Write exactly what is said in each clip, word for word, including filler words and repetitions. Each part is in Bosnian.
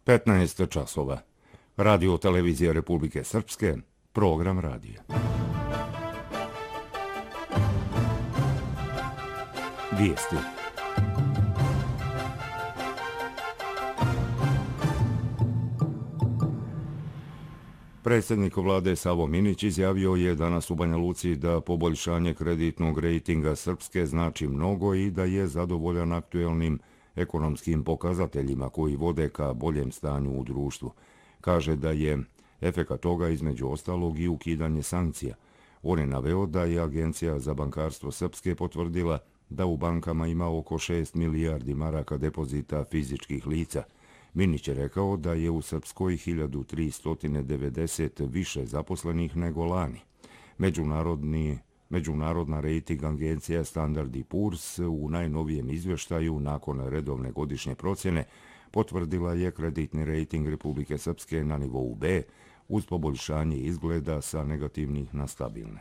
petnaest časova. Radio televizija Republike Srpske, program radija. Vijesti. Predsjednik vlade Savo Minić izjavio je danas u Banja Luci da poboljšanje kreditnog rejtinga Srpske znači mnogo i da je zadovoljan aktuelnim ekonomskim pokazateljima koji vode ka boljem stanju u društvu. Kaže da je efekat toga između ostalog i ukidanje sankcija. On je naveo da je Agencija za bankarstvo Srpske potvrdila da u bankama ima oko šest milijardi maraka depozita fizičkih lica. Minić je rekao da je u Srpskoj hiljadu tristo devedeset više zaposlenih nego lani. Međunarodni Međunarodna rejting agencija Standard and Poor's u najnovijem izvještaju nakon redovne godišnje procjene potvrdila je kreditni rejting Republike Srpske na nivou B uz poboljšanje izgleda sa negativnih na stabilne.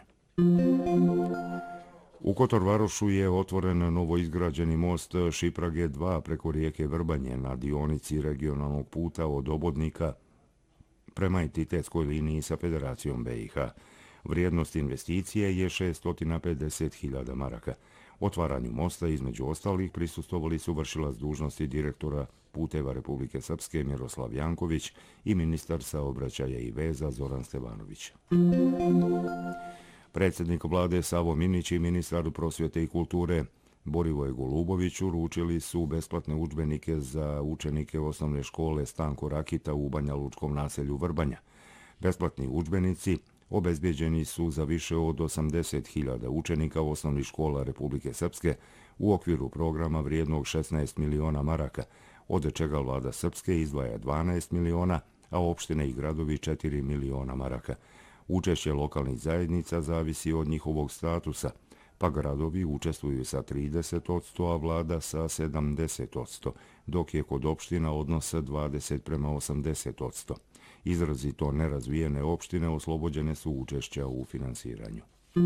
U Kotorvarošu je otvoren novoizgrađeni most Šiprage dva preko rijeke Vrbanje na dionici regionalnog puta od Obodnika prema entitetskoj liniji sa Federacijom B i H. Vrijednost investicije je šesto pedeset hiljada maraka. Otvaranju mosta između ostalih prisustvovali su vršilac dužnosti direktora Puteva Republike Srpske Miroslav Janković i ministar saobraćaja i veza Zoran Stevanović. Predsjednik vlade Savo Minić i ministar prosvjete i kulture Borivoje Golubović uručili su besplatne udžbenike za učenike osnovne škole Stanko Rakita u Banja Lučkom naselju Vrbanja. Besplatni udžbenici obezbijeđeni su za više od osamdeset hiljada učenika osnovnih škola Republike Srpske u okviru programa vrijednog šesnaest miliona maraka, od čega vlada Srpske izdvaja dvanaest miliona, a opštine i gradovi četiri miliona maraka. Učešće lokalnih zajednica zavisi od njihovog statusa, pa gradovi učestvuju sa trideset posto, a vlada sa sedamdeset posto, dok je kod opština odnos dvadeset prema osamdeset posto. Izrazito nerazvijene opštine oslobođene su učešća u finansiranju.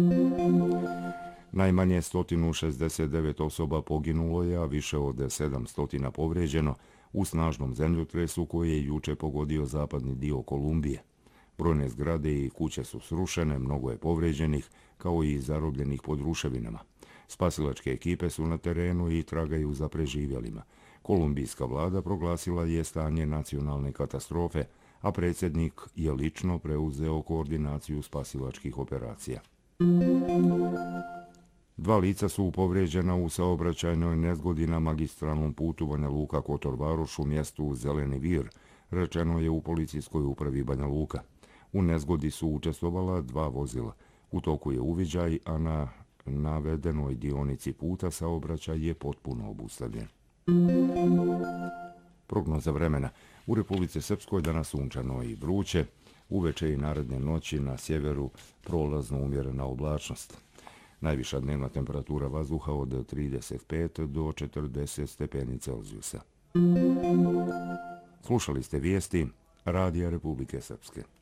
Najmanje sto šezdeset devet osoba poginulo je, a više od sedamsto povređeno u snažnom zemljotresu koji je juče pogodio zapadni dio Kolumbije. Brojne zgrade i kuće su srušene, mnogo je povređenih, kao i zarobljenih pod ruševinama. Spasilačke ekipe su na terenu i tragaju za preživjelima. Kolumbijska vlada proglasila je stanje nacionalne katastrofe, a predsjednik je lično preuzeo koordinaciju spasilačkih operacija. Dva lica su povrijeđena u saobraćajnoj nezgodi na magistralnom putu Banja Luka Kotorvaroš u mjestu Zeleni Vir, rečeno je u policijskoj upravi Banja Luka. U nezgodi su učestvovala dva vozila. U toku je uviđaj, a na navedenoj dionici puta saobraćaj je potpuno obustavljen. Prognoza vremena. U Republici Srpskoj danas sunčano i vruće, uveče i naredne noći na sjeveru prolazno umjerena oblačnost. Najviša dnevna temperatura vazduha od trideset pet do četrdeset stepeni Celzijusa. Slušali ste vijesti Radija Republike Srpske.